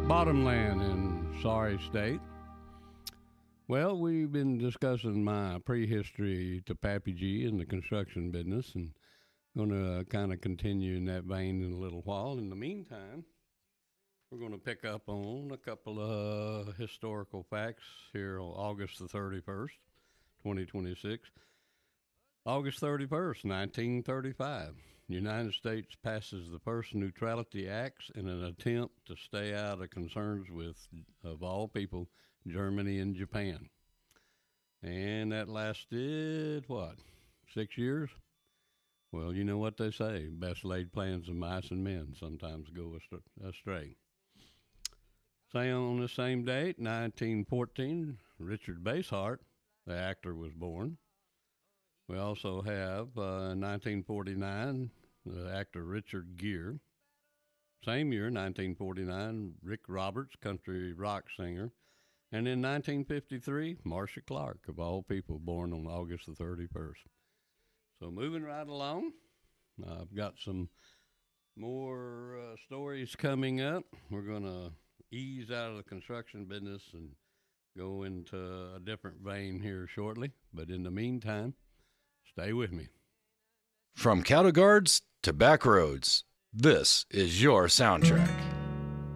Bottomland in Sorry State. Well, we've been discussing my prehistory to Pappy G in the construction business, and going to kind of continue in that vein in a little while. In the meantime, we're going to pick up on a couple of historical facts here on August the 31st, 2026. August 31st, 1935. The United States passes the First Neutrality Acts in an attempt to stay out of concerns with, of all people, Germany and Japan. And that lasted, what, 6 years? Well, you know what they say. Best laid plans of mice and men sometimes go astray. Say on the same date, 1914, Richard Basehart, the actor, was born. We also have 1949, the actor Richard Gere. Same year, 1949, Rick Roberts, country rock singer. And in 1953, Marcia Clark, of all people, born on August the 31st. So moving right along, I've got some more stories coming up. We're going to ease out of the construction business and go into a different vein here shortly. But in the meantime, stay with me. From cattle guards to back roads, this is your soundtrack.